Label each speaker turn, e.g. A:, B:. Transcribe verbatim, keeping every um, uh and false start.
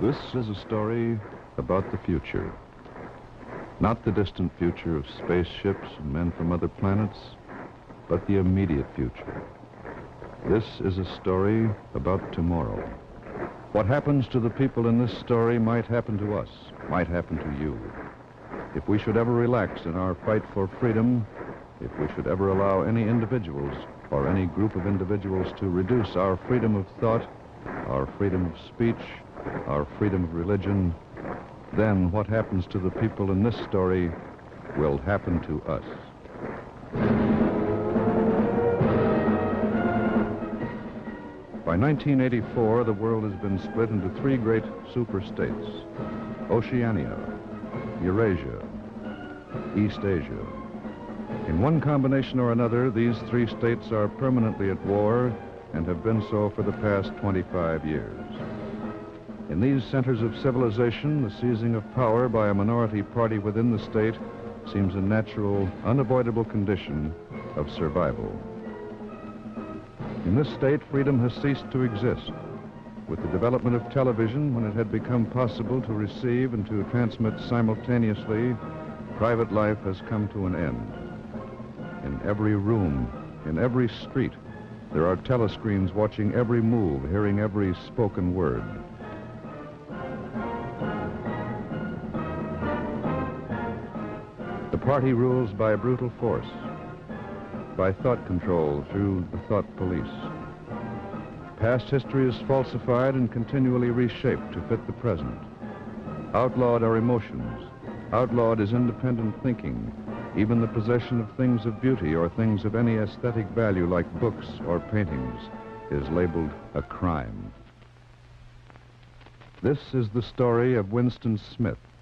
A: This is a story about the future. Not the distant future of spaceships and men from other planets, but the immediate future. This is a story about tomorrow. What happens to the people in this story might happen to us, might happen to you. If we should ever relax in our fight for freedom, if we should ever allow any individuals or any group of individuals to reduce our freedom of thought, our freedom of speech, our freedom of religion, then what happens to the people in this story will happen to us. By nineteen eighty-four, the world has been split into three great superstates: Oceania, Eurasia, East Asia. In one combination or another, these three states are permanently at war and have been so for the past twenty-five years. In these centers of civilization, the seizing of power by a minority party within the state seems a natural, unavoidable condition of survival. In this state, freedom has ceased to exist. With the development of television, when it had become possible to receive and to transmit simultaneously, private life has come to an end. In every room, in every street, there are telescreens watching every move, hearing every spoken word. The party rules by brutal force, by thought control through the thought police. Past history is falsified and continually reshaped to fit the present. Outlawed are emotions. Outlawed is independent thinking. Even the possession of things of beauty or things of any aesthetic value like books or paintings is labeled a crime. This is the story of Winston Smith,